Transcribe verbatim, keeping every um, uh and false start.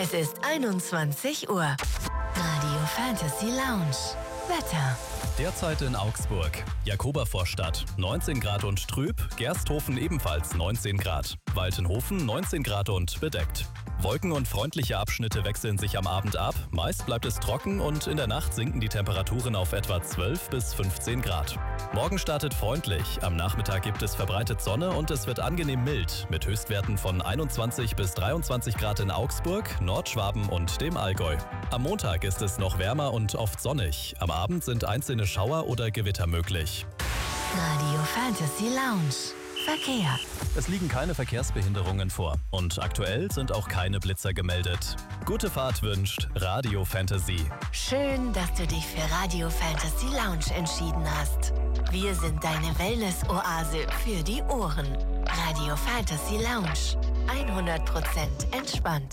Es ist einundzwanzig Uhr. Radio Fantasy Lounge. Wetter. Derzeit in Augsburg. Jakobervorstadt neunzehn Grad und trüb, Gersthofen ebenfalls neunzehn Grad, Waltenhofen neunzehn Grad und bedeckt. Wolken und freundliche Abschnitte wechseln sich am Abend ab, meist bleibt es trocken und in der Nacht sinken die Temperaturen auf etwa zwölf bis fünfzehn Grad. Morgen startet freundlich, am Nachmittag gibt es verbreitet Sonne und es wird angenehm mild, mit Höchstwerten von einundzwanzig bis dreiundzwanzig Grad in Augsburg, Nordschwaben und dem Allgäu. Am Montag ist es noch wärmer und oft sonnig, am Abend sind einzelne Schauer oder Gewitter möglich. Radio Fantasy Lounge. Verkehr. Es liegen keine Verkehrsbehinderungen vor und aktuell sind auch keine Blitzer gemeldet. Gute Fahrt wünscht Radio Fantasy. Schön, dass du dich für Radio Fantasy Lounge entschieden hast. Wir sind deine Wellness-Oase für die Ohren. Radio Fantasy Lounge. hundert Prozent entspannt.